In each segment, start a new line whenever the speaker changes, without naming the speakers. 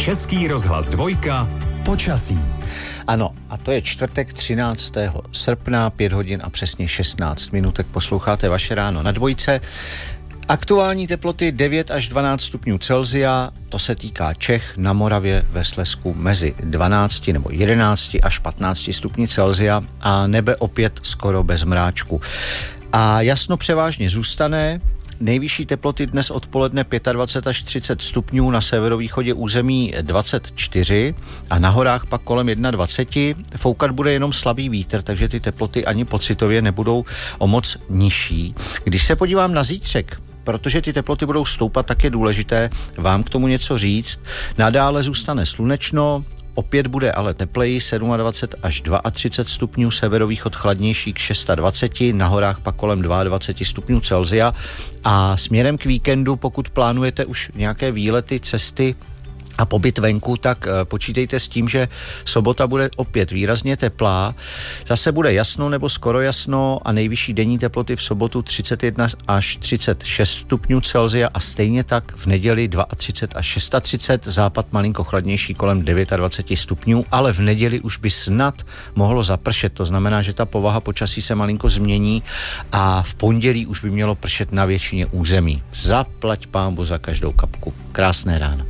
Český rozhlas Dvojka. Počasí.
Ano, a to je čtvrtek 13. srpna, 5 hodin a přesně 16 minutek. Posloucháte Vaše ráno na Dvojce. Aktuální teploty 9 až 12 stupňů Celsia, to se týká Čech, na Moravě, ve Slezsku mezi 12 nebo 11 až 15 stupňů Celsia a nebe opět skoro bez mráčku. A jasno převážně zůstane. Nejvyšší teploty dnes odpoledne 25 až 30 stupňů, na severovýchodě území 24 a na horách pak kolem 21. Foukat bude jenom slabý vítr, takže ty teploty ani pocitově nebudou o moc nižší. Když se podívám na zítřek, protože ty teploty budou stoupat, tak je důležité vám k tomu něco říct. Nadále zůstane slunečno, opět bude ale tepleji, 27 až 32 stupňů, severovýchod chladnější k 26, na horách pak kolem 22 stupňů Celsia. A směrem k víkendu, pokud plánujete už nějaké výlety, cesty a pobyt venku, tak počítejte s tím, že sobota bude opět výrazně teplá. Zase bude jasno nebo skoro jasno a nejvyšší denní teploty v sobotu 31 až 36 stupňů Celsia a stejně tak v neděli 32 až 36, západ malinko chladnější kolem 29 stupňů, ale v neděli už by snad mohlo zapršet. To znamená, že ta povaha počasí se malinko změní a v pondělí už by mělo pršet na většině území. Zaplať pánbu za každou kapku. Krásné ráno.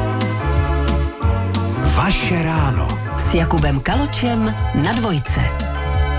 Vaše ráno
s Jakubem Kaločem na Dvojce.